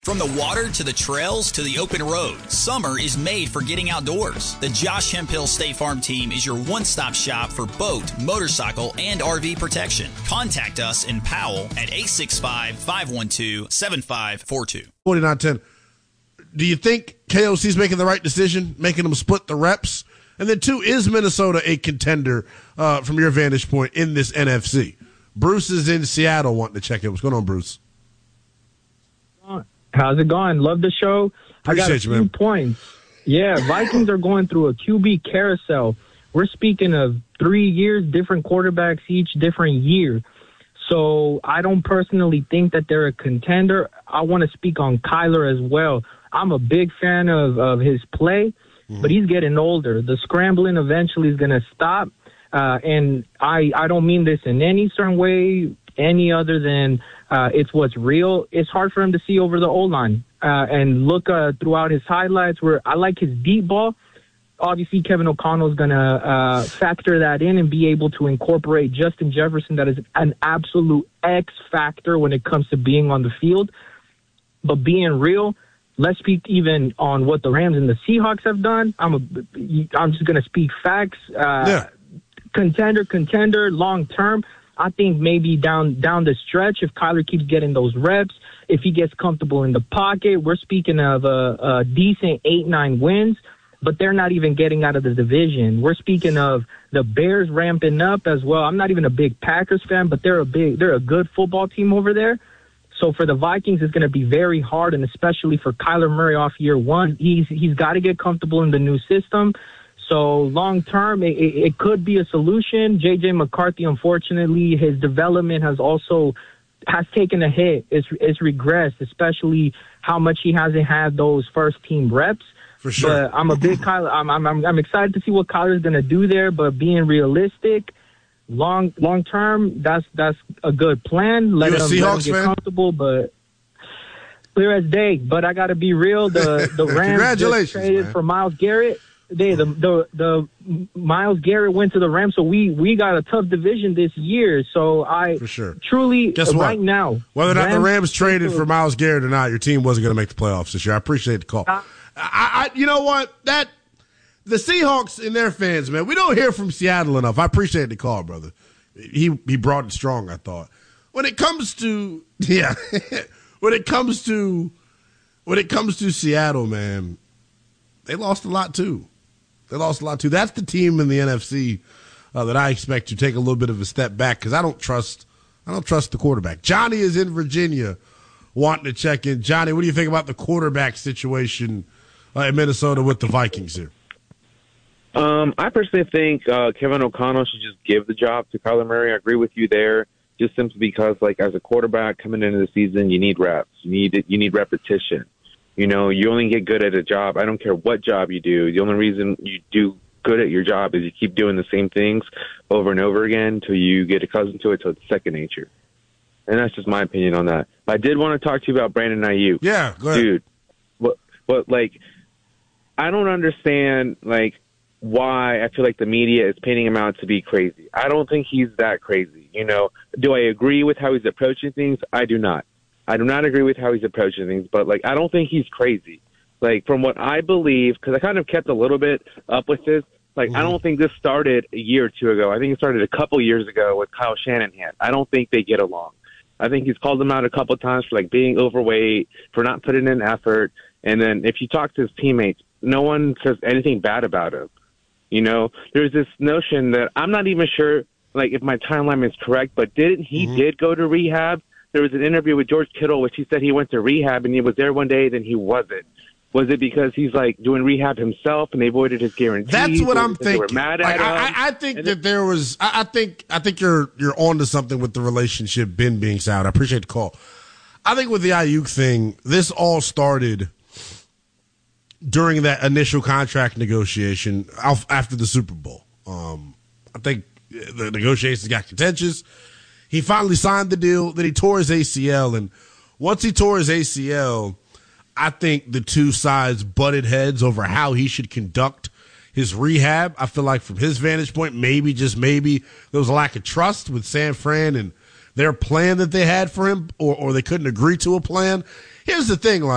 From the water to the trails to the open road, summer is made for getting outdoors. The Josh Hemphill State Farm team is your one-stop shop for boat, motorcycle, and RV protection. Contact us in Powell at 865-512-7542. 49-10. Do you think KOC's making the right decision, making them split the reps? And then, two, is Minnesota a contender from your vantage point in this NFC? Bruce is in Seattle wanting to check in. What's going on, Bruce? How's it going? Love the show. Appreciate I got a few points. Yeah, Vikings are going through a QB carousel. We're speaking of 3 years, different quarterbacks each different year. So I don't personally think that they're a contender. I want to speak on Kyler as well. I'm a big fan of his play, but he's getting older. The scrambling eventually is going to stop. And I don't mean this in any certain way, any other than it's what's real. It's hard for him to see over the O-line. And look throughout his highlights where I like his deep ball. Obviously, Kevin O'Connell is going to factor that in and be able to incorporate Justin Jefferson. That is an absolute X factor when it comes to being on the field. But being real, let's speak even on what the Rams and the Seahawks have done. I'm just going to speak facts. Contender, long term. I think maybe down the stretch, if Kyler keeps getting those reps, if he gets comfortable in the pocket, we're speaking of a decent 8-9 wins, but they're not even getting out of the division. We're speaking of the Bears ramping up as well. I'm not even a big Packers fan, but they're a good football team over there. So for the Vikings, it's going to be very hard, and especially for Kyler Murray off year one, he's got to get comfortable in the new system. So long term, it could be a solution. J.J. McCarthy, unfortunately, his development has taken a hit. It's regressed, especially how much he hasn't had those first team reps. For sure. But I'm a big Kyler. I'm excited to see what Kyler's going to do there. But being realistic, long term, that's a good plan. Let him get comfortable, but clear as day. But I got to be real. The Rams just traded for Myles Garrett. The Myles Garrett went to the Rams, so we got a tough division this year. So for sure. Truly, guess what? Right now, whether or not the Rams traded for Myles Garrett or not, your team wasn't going to make the playoffs this year. I appreciate the call. You know what? The Seahawks and their fans, man, we don't hear from Seattle enough. I appreciate the call, brother. He brought it strong, I thought. When it comes to when it comes to Seattle, man, they lost a lot too. That's the team in the NFC that I expect to take a little bit of a step back because I don't trust the quarterback. Johnny is in Virginia wanting to check in. Johnny, what do you think about the quarterback situation in Minnesota with the Vikings here? I personally think Kevin O'Connell should just give the job to Kyler Murray. I agree with you there, just simply because, like, as a quarterback coming into the season, you need reps. You need repetition. You know, you only get good at a job. I don't care what job you do. The only reason you do good at your job is you keep doing the same things over and over again until you get accustomed to it, till it's second nature. And that's just my opinion on that. But I did want to talk to you about Brandon Ayuk. Yeah, go ahead. Dude, what, like, I don't understand, like, why I feel like the media is painting him out to be crazy. I don't think he's that crazy. You know, do I agree with how he's approaching things? I do not. I do not agree with how he's approaching things, but, like, I don't think he's crazy. Like, from what I believe, because I kind of kept a little bit up with this, like, I don't think this started a year or two ago. I think it started a couple years ago with Kyle Shanahan. I don't think they get along. I think he's called him out a couple of times for, like, being overweight, for not putting in effort. And then if you talk to his teammates, no one says anything bad about him. You know, there's this notion that I'm not even sure, like, if my timeline is correct, but did go to rehab? There was an interview with George Kittle, which he said he went to rehab and he was there one day, then he wasn't. Was it because he's, like, doing rehab himself and they voided his guarantee? That's what I'm thinking. They were mad at him? I think that there was. I think you're onto something with the relationship. Ben being sound. I appreciate the call. I think with the Ayuk thing, this all started during that initial contract negotiation after the Super Bowl. I think the negotiations got contentious. He finally signed the deal. Then he tore his ACL, and once he tore his ACL, I think the two sides butted heads over how he should conduct his rehab. I feel like from his vantage point, maybe, just maybe, there was a lack of trust with San Fran and their plan that they had for him, or they couldn't agree to a plan. Here's the thing, like,